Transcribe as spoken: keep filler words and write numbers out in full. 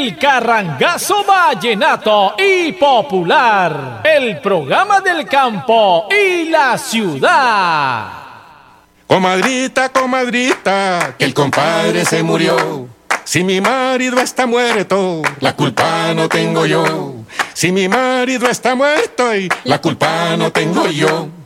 El Carrangazo Vallenato y Popular, el programa del campo y la ciudad. Comadrita, comadrita, que el compadre se murió. Si mi marido está muerto, la culpa no tengo yo. Si mi marido está muerto y la culpa no tengo yo.